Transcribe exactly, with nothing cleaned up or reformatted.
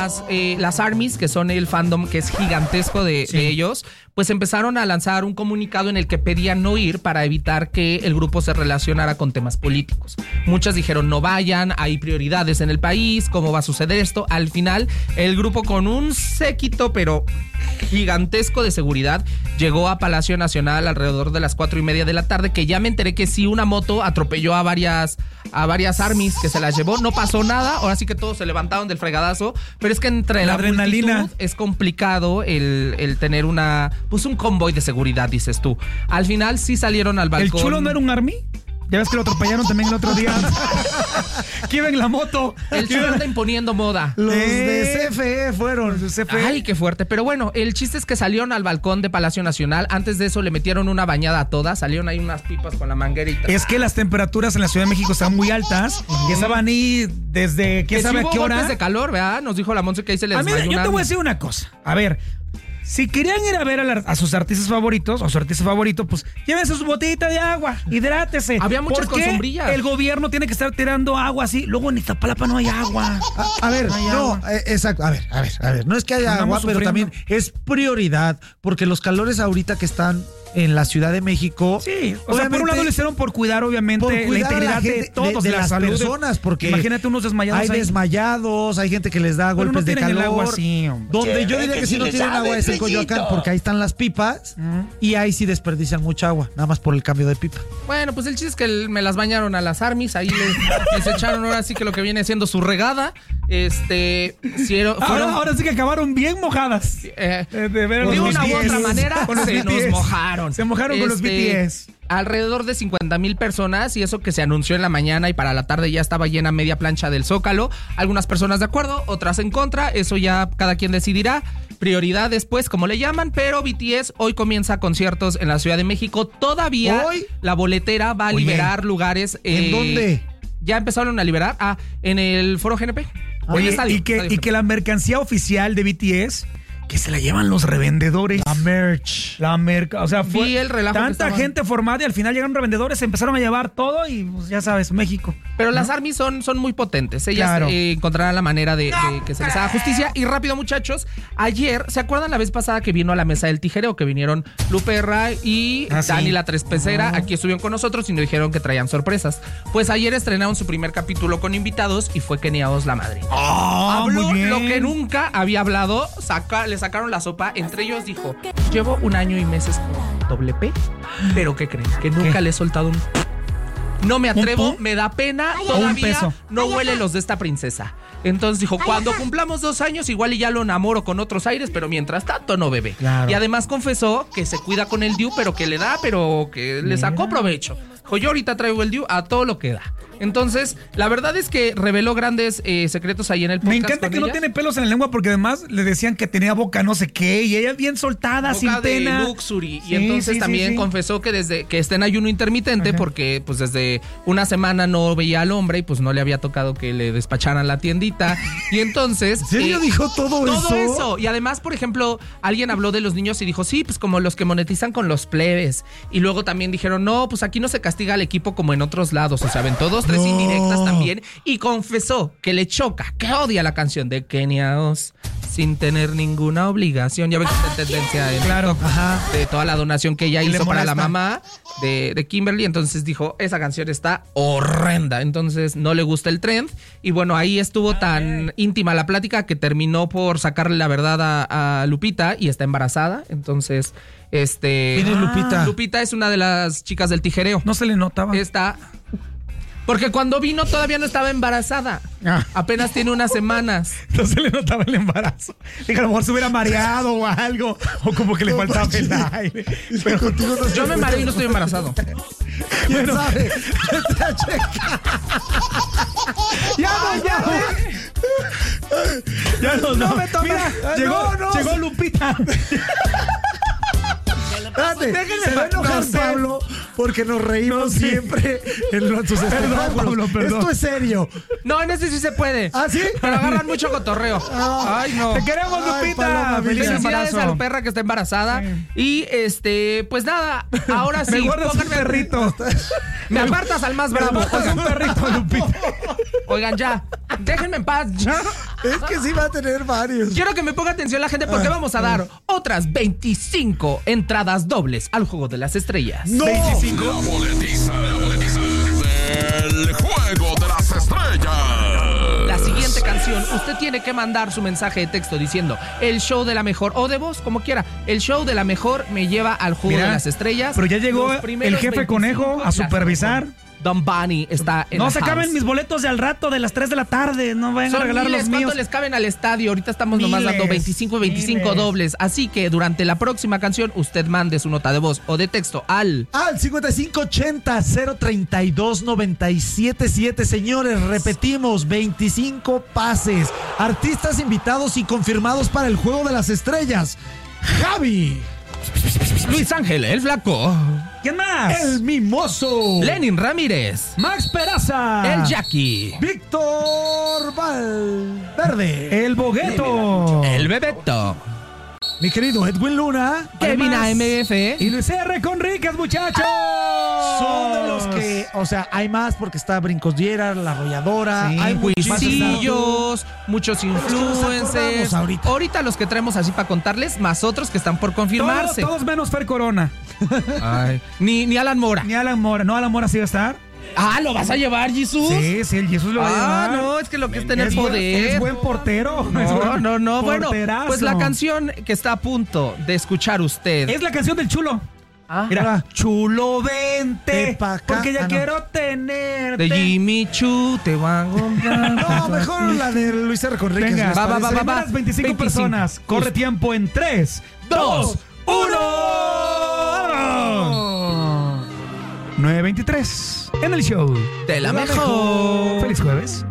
las, eh, las ARMYs, que son el fandom que es gigantesco de, sí. de ellos, pues empezaron a lanzar un comunicado en el que pedían no ir para evitar que el grupo se relacionara con temas políticos. Muchas dijeron no vayan, hay prioridades en el país, ¿cómo va a suceder esto? Al final, el grupo con un séquito, pero gigantesco de seguridad, llegó a Palacio Nacional alrededor de las cuatro y media de la tarde, que ya me enteré que sí, una moto atropelló a varias, a varias ARMYs que se las llevó, no pasó nada, ahora sí que todos se levantaron del fregadazo, pero es que entre la, la adrenalina multitud es complicado el, el tener una, pues un convoy de seguridad, dices tú. Al final sí salieron al balcón. ¿El chulo no era un ARMY? Ya ves que lo atropellaron también el otro día. ¿Quién iba en la moto? El chulo anda imponiendo moda. Los eh, de C F E fueron. C F E. Ay, qué fuerte. Pero bueno, el chiste es que salieron al balcón de Palacio Nacional. Antes de eso le metieron una bañada a todas. Salieron ahí unas pipas con la manguerita. Es que las temperaturas en la Ciudad de México están muy altas. Uh-huh. Y estaban ahí desde quién sabe a qué hora. De calor, ¿verdad? Nos dijo la Monse que ahí se les desmayó. Yo te voy a decir una cosa. A ver. Si querían ir a ver a, la, a sus artistas favoritos o su artista favorito, pues llévense su botellita de agua, hidrátese. Había muchas con sombrillas. El gobierno tiene que estar tirando agua así. Luego en Iztapalapa no hay agua. A, a ver, no, no agua. Eh, exacto. A ver, a ver, a ver. No es que haya Andamos agua, sufriendo. Pero también es prioridad, porque los calores ahorita que están en la Ciudad de México. Sí, o sea, por un lado lo hicieron por cuidar, obviamente, por cuidar la integridad la gente, de todos, de, de la las salud personas, porque imagínate unos desmayados. Hay ahí. desmayados, hay gente que les da pero golpes no de calor. El agua así, donde sí, yo diría que, que si no tienen agua es en Coyoacán, porque ahí están las pipas uh-huh. y ahí sí desperdician mucha agua, nada más por el cambio de pipa. Bueno, pues el chiste es que me las bañaron a las ARMYs, ahí les, les echaron ahora sí que lo que viene siendo su regada. Este, si era, fueron, ahora, ahora sí que acabaron bien mojadas. Eh, de, de, de una u otra manera se nos mojaron. Se mojaron este, con los B T S. Alrededor de cincuenta mil personas, y eso que se anunció en la mañana y para la tarde ya estaba llena media plancha del Zócalo. Algunas personas de acuerdo, otras en contra, eso ya cada quien decidirá. Prioridad después, como le llaman, pero B T S hoy comienza conciertos en la Ciudad de México. Todavía ¿Hoy? La boletera va a Oye, liberar lugares. ¿En eh, dónde? Ya empezaron a liberar. Ah, en el Foro G N P. Oye, estadio, y, que, y que la mercancía oficial de B T S, que se la llevan los revendedores. La merch. La merch. O sea, fue sí, el relajo tanta gente formada y al final llegaron revendedores, se empezaron a llevar todo y pues ya sabes, México. Pero ¿no? las ARMYs son, son muy potentes. Ellas claro. eh, encontrarán la manera de, de que se les haga justicia. Y rápido, muchachos, ayer, ¿se acuerdan la vez pasada que vino a la mesa del tijereo? Que vinieron Lupe Ray y ah, Dani sí. la Tres Pecera. Oh. Aquí estuvieron con nosotros y nos dijeron que traían sorpresas. Pues ayer estrenaron su primer capítulo con invitados y fue Kenia Oz la madre. Oh, Habló muy bien. lo que nunca había hablado, saca, le sacaron la sopa. Entre ellos dijo, llevo un año y meses con doble P, pero ¿qué creen? Que nunca ¿Qué? le he soltado un... No me atrevo, me da pena, Ay, todavía un peso. no huele los de esta princesa. Entonces dijo, cuando cumplamos dos años, igual y ya lo enamoro con otros aires, pero mientras tanto no, bebé. Claro. Y además confesó que se cuida con el D I U, pero que le da, pero que le sacó provecho. Dijo, yo ahorita traigo el D I U a todo lo que da. Entonces, la verdad es que reveló grandes eh, secretos ahí en el podcast. Me encanta que ellas. No tiene pelos en la lengua porque además le decían que tenía boca no sé qué y ella bien soltada, boca sin de pena. Luxury. Sí, y entonces sí, también sí, sí. confesó que desde que está en ayuno intermitente, ajá, porque pues desde una semana no veía al hombre y pues no le había tocado que le despacharan la tiendita. Y entonces... ¿En serio eh, dijo todo, todo eso? Todo eso. Y además, por ejemplo, alguien habló de los niños y dijo, sí, pues como los que monetizan con los plebes. Y luego también dijeron, no, pues aquí no se castiga al equipo como en otros lados. O sea, ven todos tres no. indirectas también. Y confesó que le choca, que odia la canción de Kenia Oz sin tener ninguna obligación. Ya ves que está en tendencia en claro, ajá, de toda la donación que ella hizo para la mamá de, de Kimberly. Entonces dijo, esa canción está horrenda. Entonces no le gusta el trend. Y bueno, ahí estuvo tan íntima la plática que terminó por sacarle la verdad a, a Lupita y está embarazada. Entonces, este... ¿Quién es Lupita? Lupita es una de las chicas del tijereo. No se le notaba. Está... Porque cuando vino todavía no estaba embarazada. Ah. Apenas tiene unas semanas. No se le notaba el embarazo. Dije, a lo mejor se hubiera mareado o algo. O como que le faltaba el aire. Pero contigo no. Yo me mareo y no estoy embarazado. ¿Quién bueno, sabe? Ya no, ya no. Ya no, no. No me tomes. Mira, llegó, no, no. Llegó Lupita. Espérate, se va a enojar no, Pablo porque nos reímos no, sí. siempre en sus espectáculos. Esto es serio. No, en ese sí se puede. ¿Ah, sí? Pero agarran mucho cotorreo. Oh. Ay, no. Te queremos, Lupita. Ay, felicidades a la perra que está embarazada. Sí. Y, este, pues nada, ahora sí. Me guardas un perrito. Me apartas al más bravo. Es un perrito, Lupita. Oigan, ya. Déjenme en paz, ya. Es que sí va a tener varios. Quiero que me ponga atención la gente porque ah, vamos a dar ah. otras veinticinco entradas dobles al Juego de las Estrellas. ¡No! veinticinco. La boletiza, la boletiza del Juego de las Estrellas. La siguiente canción, usted tiene que mandar su mensaje de texto diciendo el show de la mejor, o de voz, como quiera. El show de la mejor me lleva al Juego Mira, de las Estrellas. Pero ya llegó el jefe conejo a supervisar. Don Bunny está en No la se house. Caben mis boletos de al rato de las tres de la tarde. No vayan Son a regalar miles, los míos. ¿Cuánto les caben al estadio? Ahorita estamos miles, nomás dando veinticinco y veinticinco miles. Dobles. Así que durante la próxima canción, usted mande su nota de voz o de texto al... Al cincuenta y cinco ochenta cero treinta y dos noventa y siete siete. Señores, repetimos, veinticinco pases. Artistas invitados y confirmados para el Juego de las Estrellas. Javi. Luis Ángel, el Flaco. ¿Quién más? El Mimoso. Lenin Ramírez. Max Peraza. El Jackie. Víctor Valverde. El Bogueto. El Bebeto. Mi querido Edwin Luna. Kevin A M F. Y Luis R. Conríquez, muchachos. Son de los que, o sea, hay más porque está Brincos Diera, La Arrolladora. Sí, hay Huisillos, muchos influencers. Ahorita. ahorita los que traemos así para contarles, más otros que están por confirmarse. Todos, todos menos Fer Corona. Ay, ni, ni Alan Mora. Ni Alan Mora. No, Alan Mora sí va a estar. Ah, ¿lo vas a llevar, Jesús? Sí, sí, el Jesús lo va a llevar. Ah, no, es que lo que es tener es poder. Es buen portero. No, es buen no, no. Bueno, porterazo. pues la canción que está a punto de escuchar usted. Es la canción del Chulo. Ah, Mira, Chulo, vente. Pa acá. Porque ya ah, no. quiero tenerte. De Jimmy Chu, te van a comprar. No, mejor la de Luis R. Conríquez. Venga, va, va, va, va, va. veinticinco, veinticinco personas. Uf. Corre tiempo en tres, dos, uno. nueve veintitrés. En el show De la mejor. Feliz jueves.